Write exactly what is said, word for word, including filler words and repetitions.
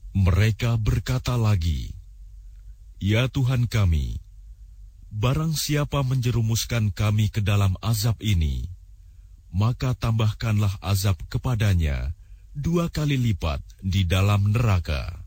Mereka berkata lagi, "Ya Tuhan kami, barang siapa menjerumuskan kami ke dalam azab ini, maka tambahkanlah azab kepadanya dua kali lipat di dalam neraka."